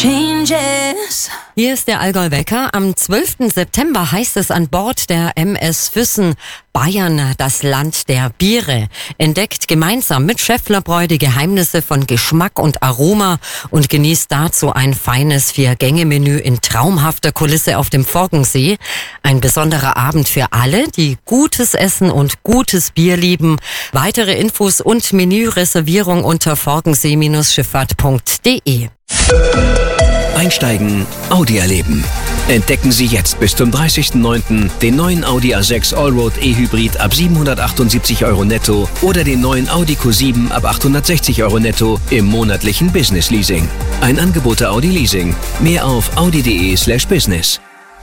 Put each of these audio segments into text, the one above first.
changes. Hier ist der Allgäu-Wecker. Am 12. September heißt es an Bord der MS Füssen: Bayern, das Land der Biere. Entdeckt gemeinsam mit Schäfflerbräu die Geheimnisse von Geschmack und Aroma und genießt dazu ein feines 4-Gänge-Menü in traumhafter Kulisse auf dem Forgensee. Ein besonderer Abend für alle, die gutes Essen und gutes Bier lieben. Weitere Infos und Menüreservierung unter forgensee-schifffahrt.de. Einsteigen, Audi erleben. Entdecken Sie jetzt bis zum 30.09. den neuen Audi A6 Allroad E-Hybrid ab 778 € netto oder den neuen Audi Q7 ab 860 € netto im monatlichen Business Leasing. Ein Angebot der Audi Leasing. Mehr auf audi.de/business.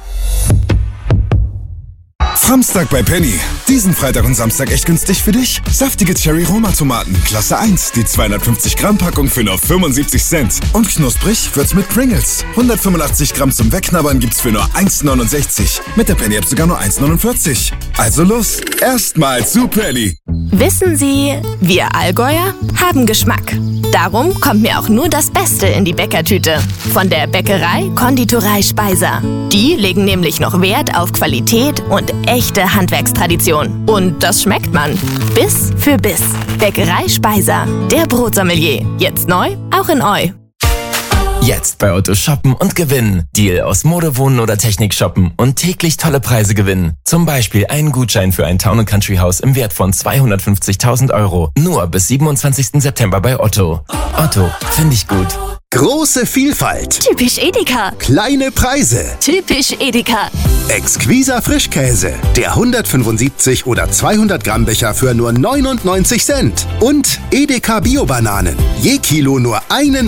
Samstag bei Penny. Diesen Freitag und Samstag echt günstig für dich. Saftige Cherry-Roma-Tomaten, Klasse 1. Die 250 Gramm Packung für nur 75 Cent. Und knusprig wird's mit Pringles. 185 Gramm zum Wegknabbern gibt's für nur 1,69. Mit der Penny-App sogar nur 1,49. Also los, erstmal zu Penny. Wissen Sie, wir Allgäuer haben Geschmack. Darum kommt mir auch nur das Beste in die Bäckertüte. Von der Bäckerei Konditorei Speiser. Die legen nämlich noch Wert auf Qualität und echte Handwerkstradition. Und das schmeckt man. Biss für Biss. Bäckerei Speiser. Der Brotsommelier. Jetzt neu, auch in Eu. Jetzt bei Otto shoppen und gewinnen. Deal aus Mode, Wohnen oder Technik shoppen und täglich tolle Preise gewinnen. Zum Beispiel einen Gutschein für ein Town & Country Haus im Wert von 250.000 €. Nur bis 27. September bei Otto. Otto, finde ich gut. Große Vielfalt. Typisch Edeka. Kleine Preise. Typisch Edeka. Exquiser Frischkäse. Der 175 oder 200 Gramm Becher für nur 99 Cent. Und Edeka Bio-Bananen. Je Kilo nur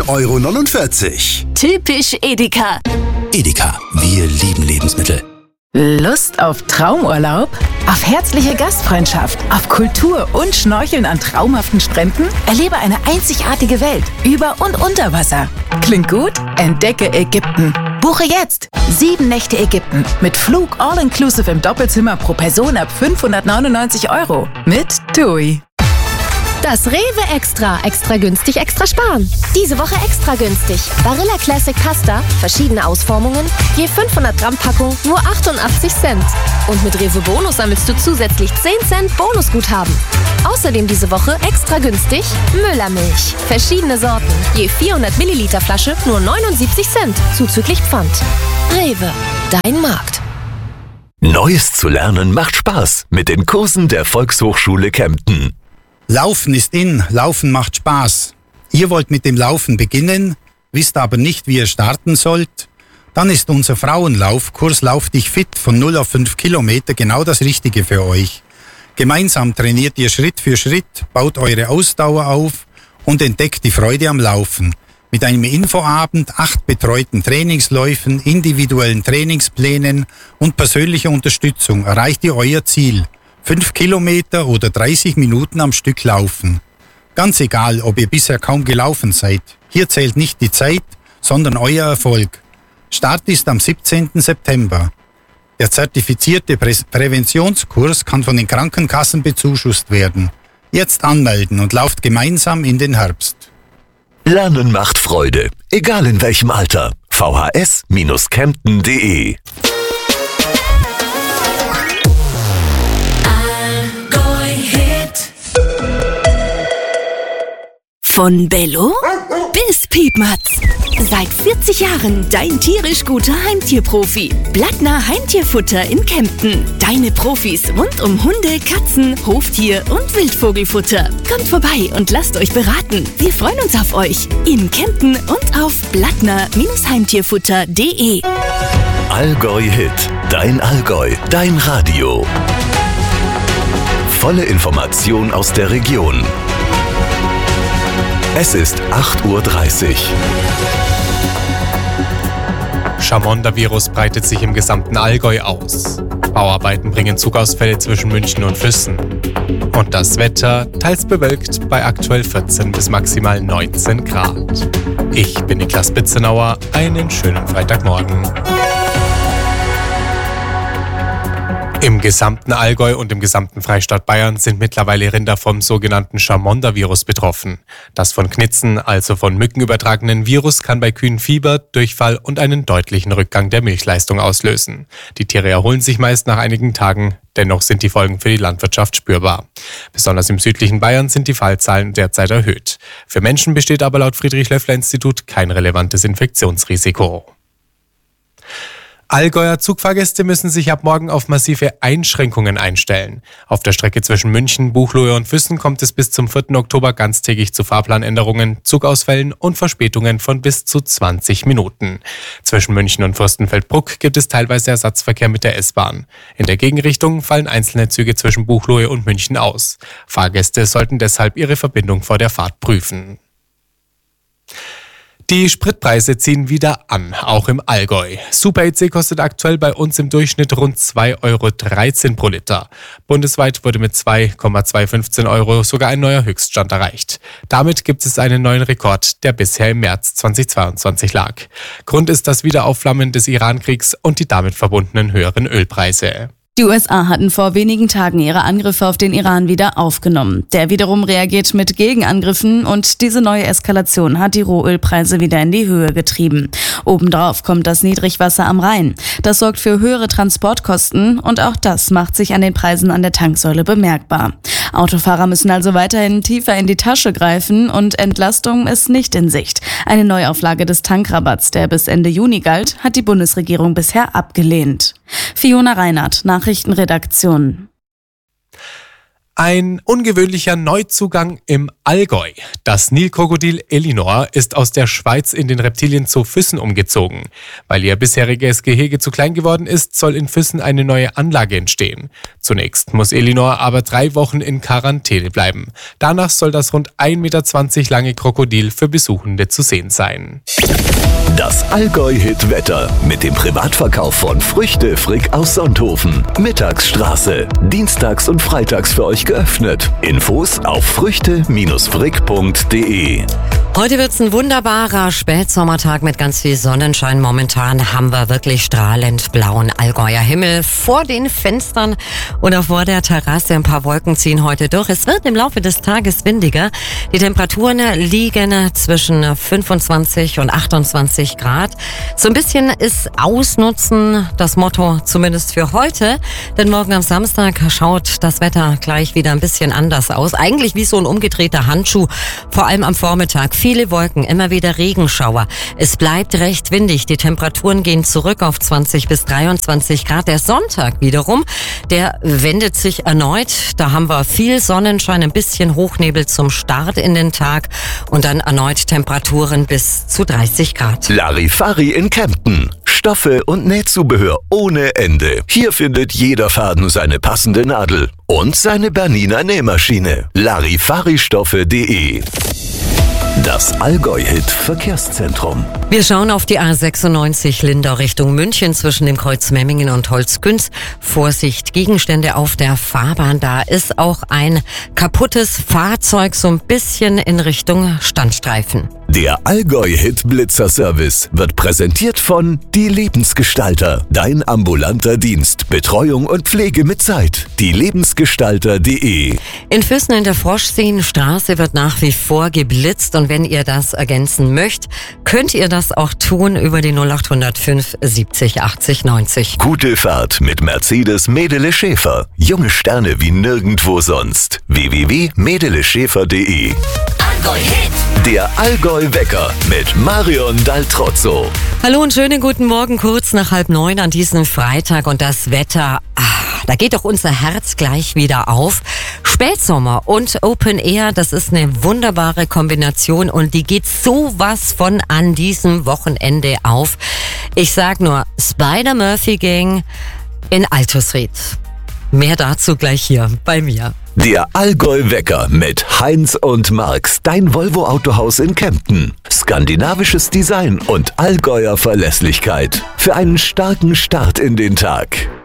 1,49 €. Typisch Edeka. Edeka. Wir lieben Lebensmittel. Lust auf Traumurlaub? Auf herzliche Gastfreundschaft? Auf Kultur und Schnorcheln an traumhaften Stränden? Erlebe eine einzigartige Welt über und unter Wasser. Klingt gut? Entdecke Ägypten. Buche jetzt 7 Nächte Ägypten mit Flug all-inclusive im Doppelzimmer pro Person ab 599 € mit TUI. Das Rewe Extra. Extra günstig, extra sparen. Diese Woche extra günstig. Barilla Classic Pasta, verschiedene Ausformungen, je 500 Gramm Packung, nur 88 Cent. Und mit Rewe Bonus sammelst du zusätzlich 10 Cent Bonusguthaben. Außerdem diese Woche extra günstig Müllermilch. Verschiedene Sorten, je 400 Milliliter Flasche, nur 79 Cent, zuzüglich Pfand. Rewe, dein Markt. Neues zu lernen macht Spaß mit den Kursen der Volkshochschule Kempten. Laufen ist in, Laufen macht Spaß. Ihr wollt mit dem Laufen beginnen, wisst aber nicht, wie ihr starten sollt? Dann ist unser Frauenlaufkurs Lauf dich fit von 0 auf 5 Kilometer genau das Richtige für euch. Gemeinsam trainiert ihr Schritt für Schritt, baut eure Ausdauer auf und entdeckt die Freude am Laufen. Mit einem Infoabend, 8 betreuten Trainingsläufen, individuellen Trainingsplänen und persönlicher Unterstützung erreicht ihr euer Ziel. 5 Kilometer oder 30 Minuten am Stück laufen. Ganz egal, ob ihr bisher kaum gelaufen seid. Hier zählt nicht die Zeit, sondern euer Erfolg. Start ist am 17. September. Der zertifizierte Präventionskurs kann von den Krankenkassen bezuschusst werden. Jetzt anmelden und lauft gemeinsam in den Herbst. Lernen macht Freude, egal in welchem Alter. vhs-kempten.de. Von Bello bis Piepmatz. Seit 40 Jahren dein tierisch guter Heimtierprofi. Blattner Heimtierfutter in Kempten. Deine Profis rund um Hunde, Katzen, Hoftier und Wildvogelfutter. Kommt vorbei und lasst euch beraten. Wir freuen uns auf euch. In Kempten und auf blattner-heimtierfutter.de. Allgäu Hit. Dein Allgäu. Dein Radio. Volle Information aus der Region. Es ist 8:30 Uhr. Chamonda-Virus breitet sich im gesamten Allgäu aus. Bauarbeiten bringen Zugausfälle zwischen München und Füssen. Und das Wetter teils bewölkt bei aktuell 14 bis maximal 19 Grad. Ich bin Niklas Bitzenauer, einen schönen Freitagmorgen. Im gesamten Allgäu und im gesamten Freistaat Bayern sind mittlerweile Rinder vom sogenannten Chamonda-Virus betroffen. Das von Knitzen, also von Mücken übertragenen Virus, kann bei Kühen Fieber, Durchfall und einen deutlichen Rückgang der Milchleistung auslösen. Die Tiere erholen sich meist nach einigen Tagen, dennoch sind die Folgen für die Landwirtschaft spürbar. Besonders im südlichen Bayern sind die Fallzahlen derzeit erhöht. Für Menschen besteht aber laut Friedrich-Löffler-Institut kein relevantes Infektionsrisiko. Allgäuer Zugfahrgäste müssen sich ab morgen auf massive Einschränkungen einstellen. Auf der Strecke zwischen München, Buchloe und Füssen kommt es bis zum 4. Oktober ganztägig zu Fahrplanänderungen, Zugausfällen und Verspätungen von bis zu 20 Minuten. Zwischen München und Fürstenfeldbruck gibt es teilweise Ersatzverkehr mit der S-Bahn. In der Gegenrichtung fallen einzelne Züge zwischen Buchloe und München aus. Fahrgäste sollten deshalb ihre Verbindung vor der Fahrt prüfen. Die Spritpreise ziehen wieder an, auch im Allgäu. Super EC kostet aktuell bei uns im Durchschnitt rund 2,13 € pro Liter. Bundesweit wurde mit 2,215 € sogar ein neuer Höchststand erreicht. Damit gibt es einen neuen Rekord, der bisher im März 2022 lag. Grund ist das Wiederaufflammen des Iran-Kriegs und die damit verbundenen höheren Ölpreise. Die USA hatten vor wenigen Tagen ihre Angriffe auf den Iran wieder aufgenommen. Der wiederum reagiert mit Gegenangriffen und diese neue Eskalation hat die Rohölpreise wieder in die Höhe getrieben. Obendrauf kommt das Niedrigwasser am Rhein. Das sorgt für höhere Transportkosten und auch das macht sich an den Preisen an der Tanksäule bemerkbar. Autofahrer müssen also weiterhin tiefer in die Tasche greifen und Entlastung ist nicht in Sicht. Eine Neuauflage des Tankrabatts, der bis Ende Juni galt, hat die Bundesregierung bisher abgelehnt. Fiona Reinhardt, Nachrichtenredaktion. Ein ungewöhnlicher Neuzugang im Allgäu. Das Nilkrokodil Elinor ist aus der Schweiz in den Reptilienzoo Füssen umgezogen. Weil ihr bisheriges Gehege zu klein geworden ist, soll in Füssen eine neue Anlage entstehen. Zunächst muss Elinor aber 3 Wochen in Quarantäne bleiben. Danach soll das rund 1,20 Meter lange Krokodil für Besuchende zu sehen sein. Das Allgäu-Hit-Wetter mit dem Privatverkauf von Früchte Frick aus Sonthofen. Mittagsstraße. Dienstags und freitags für euch geöffnet. Infos auf früchte-frick.de. Heute wird's ein wunderbarer Spätsommertag mit ganz viel Sonnenschein. Momentan haben wir wirklich strahlend blauen Allgäuer Himmel vor den Fenstern oder vor der Terrasse. Ein paar Wolken ziehen heute durch. Es wird im Laufe des Tages windiger. Die Temperaturen liegen zwischen 25 und 28 Grad. So ein bisschen ist Ausnutzen das Motto zumindest für heute. Denn morgen am Samstag schaut das Wetter gleich wieder ein bisschen anders aus. Eigentlich wie so ein umgedrehter Handschuh, vor allem am Vormittag. Viele Wolken, immer wieder Regenschauer. Es bleibt recht windig. Die Temperaturen gehen zurück auf 20 bis 23 Grad. Der Sonntag wiederum, der wendet sich erneut. Da haben wir viel Sonnenschein, ein bisschen Hochnebel zum Start in den Tag und dann erneut Temperaturen bis zu 30 Grad. Larifari in Kempten. Stoffe und Nähzubehör ohne Ende. Hier findet jeder Faden seine passende Nadel und seine Bernina Nähmaschine. Larifaristoffe.de. Das Allgäu-Hit Verkehrszentrum. Wir schauen auf die A96 Lindau Richtung München zwischen dem Kreuz Memmingen und Holzkünz. Vorsicht, Gegenstände auf der Fahrbahn. Da ist auch ein kaputtes Fahrzeug so ein bisschen in Richtung Standstreifen. Der Allgäu-Hit Blitzer-Service wird präsentiert von Die Lebensgestalter. Dein ambulanter Dienst. Betreuung und Pflege mit Zeit. dielebensgestalter.de. In Füssen in der Froschseenstraße wird nach wie vor geblitzt und wenn ihr das ergänzen möchtet, könnt ihr das auch tun über die 0805 70 80 90. Gute Fahrt mit Mercedes Medele Schäfer. Junge Sterne wie nirgendwo sonst. www.medeleschäfer.de. Allgäu-Hit. Der Allgäu-Wecker mit Marion Daltrozzo. Hallo und schönen guten Morgen, kurz nach 8:30 an diesem Freitag und das Wetter, da geht doch unser Herz gleich wieder auf. Spätsommer und Open Air, das ist eine wunderbare Kombination und die geht sowas von an diesem Wochenende auf. Ich sag nur Spider-Murphy Gang in Altusried. Mehr dazu gleich hier bei mir. Der Allgäu-Wecker mit Heinz und Marx, dein Volvo Autohaus in Kempten. Skandinavisches Design und Allgäuer Verlässlichkeit für einen starken Start in den Tag.